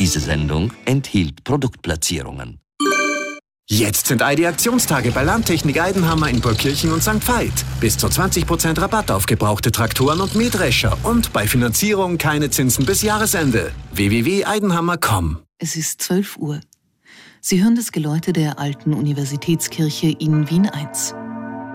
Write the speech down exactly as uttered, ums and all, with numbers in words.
Diese Sendung enthielt Produktplatzierungen. Jetzt sind Aldi-Aktionstage bei Landtechnik Eidenhammer in Burgkirchen und Sankt Veit. Bis zu zwanzig Prozent Rabatt auf gebrauchte Traktoren und Mähdrescher. Und bei Finanzierung keine Zinsen bis Jahresende. w w w punkt eidenhammer punkt com. Es ist zwölf Uhr. Sie hören das Geläute der alten Universitätskirche in Wien eins.